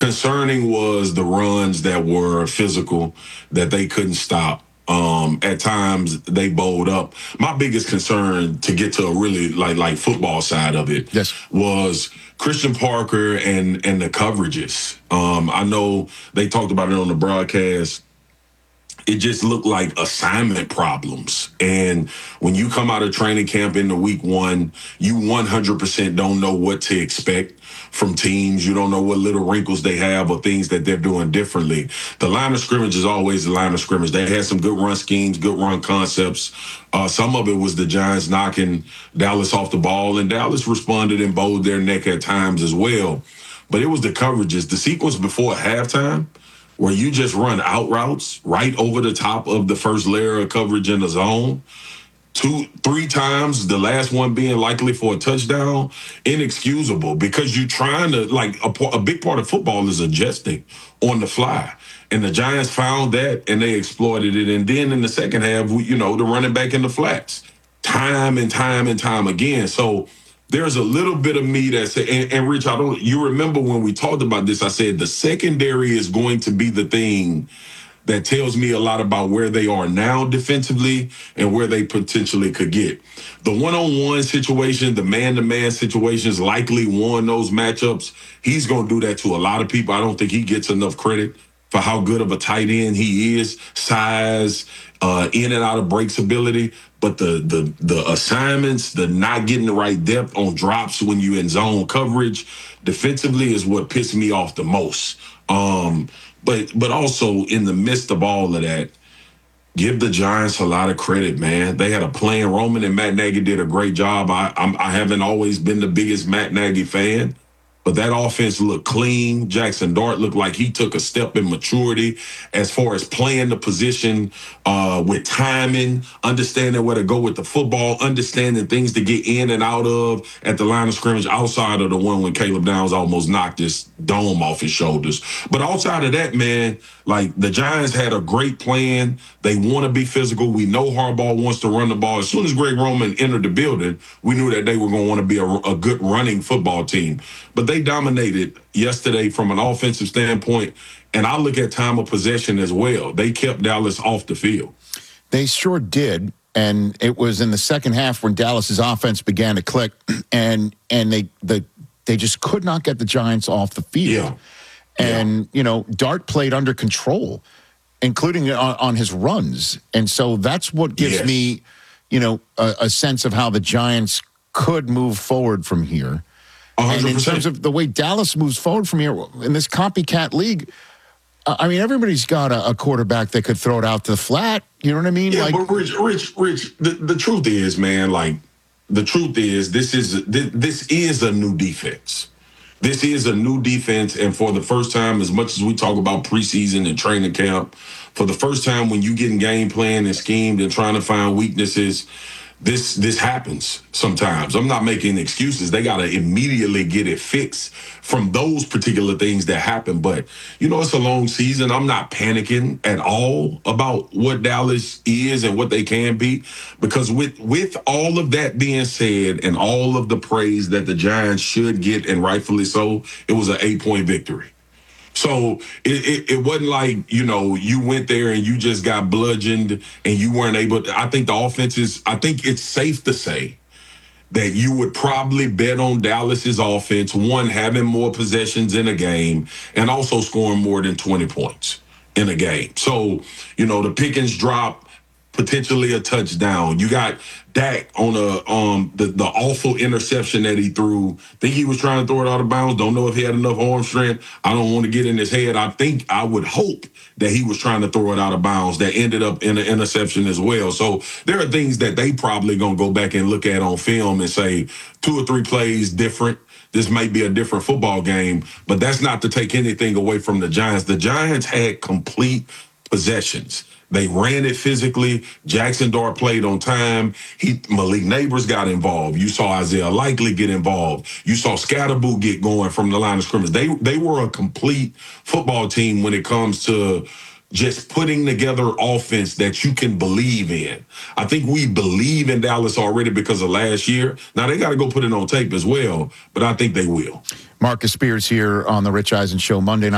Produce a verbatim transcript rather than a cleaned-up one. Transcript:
concerning was the runs that were physical, that they couldn't stop. Um, at times they bowled up. My biggest concern, to get to a really like like football side of it, yes. was Christian Parker and and the coverages. Um, I know they talked about it on the broadcast. It just looked like assignment problems. And when you come out of training camp into week one, you one hundred percent don't know what to expect from teams. You don't know what little wrinkles they have or things that they're doing differently. The line of scrimmage is always the line of scrimmage. They had some good run schemes, good run concepts. Uh, some of it was the Giants knocking Dallas off the ball, and Dallas responded and bowed their neck at times as well. But it was the coverages. The sequence before halftime, where you just run out routes right over the top of the first layer of coverage in the zone, two, three times, the last one being likely for a touchdown, inexcusable, because you're trying to, like, a, a big part of football is adjusting on the fly. And the Giants found that, and they exploited it. And then in the second half, we, you know, the running back in the flats, time and time and time again. So there's a little bit of me that say, and, and Rich, I don't, you remember when we talked about this, I said the secondary is going to be the thing that tells me a lot about where they are now defensively and where they potentially could get. The one-on-one situation, the man-to-man situations likely won those matchups. He's going to do that to a lot of people. I don't think he gets enough credit for how good of a tight end he is, size, uh, in and out of breaks ability. But the the the assignments, the not getting the right depth on drops when you in zone coverage defensively is what pissed me off the most. Um, but but also in the midst of all of that, give the Giants a lot of credit, man. They had a plan. Roman and Matt Nagy did a great job. I I'm, I haven't always been the biggest Matt Nagy fan, but that offense looked clean. Jackson Dart looked like he took a step in maturity as far as playing the position uh, with timing, understanding where to go with the football, understanding things to get in and out of at the line of scrimmage outside of the one when Caleb Downs almost knocked his dome off his shoulders. But outside of that, man, like, the Giants had a great plan. They want to be physical. We know Harbaugh wants to run the ball. As soon as Greg Roman entered the building, we knew that they were going to want to be a, a good running football team. But they dominated yesterday from an offensive standpoint, and I look at time of possession as well. They kept Dallas off the field. They sure did, and it was in the second half when Dallas's offense began to click, and and they the they just could not get the Giants off the field. Yeah. And, yeah. you know, Dart played under control, including on, on his runs. And so that's what gives yes. me, you know, a, a sense of how the Giants could move forward from here. one hundred percent. And in terms of the way Dallas moves forward from here in this copycat league, I mean, everybody's got a, a quarterback that could throw it out to the flat. You know what I mean? Yeah, like, but Rich, Rich, Rich, the, the truth is, man, like, the truth is this is this, this is a new defense. This is a new defense, and for the first time, as much as we talk about preseason and training camp, for the first time when you getting game plan and schemed and trying to find weaknesses, this this happens sometimes. I'm not making excuses. They got to immediately get it fixed from those particular things that happen. But, you know, it's a long season. I'm not panicking at all about what Dallas is and what they can be, because with, with all of that being said and all of the praise that the Giants should get, and rightfully so, it was an eight-point victory. So it, it, it wasn't like, you know, you went there and you just got bludgeoned and you weren't able to. I think the offense is, I think it's safe to say that you would probably bet on Dallas's offense, one, having more possessions in a game, and also scoring more than twenty points in a game. So, you know, the Pickens drop, potentially a touchdown. You got Dak on a um the, the awful interception that he threw. Think he was trying to throw it out of bounds. Don't know if he had enough arm strength. I don't want to get in his head. I think I would hope that he was trying to throw it out of bounds. That ended up in an interception as well. So there are things that they probably gonna go back and look at on film and say two or three plays different. This may be a different football game, but that's not to take anything away from the Giants. The Giants had complete possessions. They ran it physically. Jackson Dart played on time. He Malik Neighbors got involved. You saw Isaiah Likely get involved. You saw Scatterboo get going from the line of scrimmage. They they were a complete football team when it comes to just putting together offense that you can believe in. I think we believe in Dallas already because of last year. Now, they got to go put it on tape as well, but I think they will. Marcus Spears here on the Rich Eisen Show Monday night.